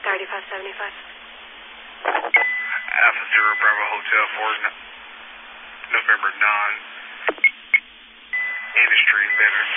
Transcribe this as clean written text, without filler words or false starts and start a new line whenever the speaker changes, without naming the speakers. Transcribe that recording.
3575.
Alpha Zero Bravo Hotel for November 9. Industry Vendor.